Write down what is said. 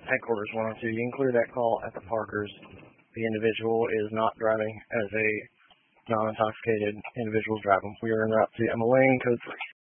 Headquarters 102. You can clear that call at the Parkers. The individual is not driving as a non-intoxicated individual driving. We are en route to Emma Lane, code 3.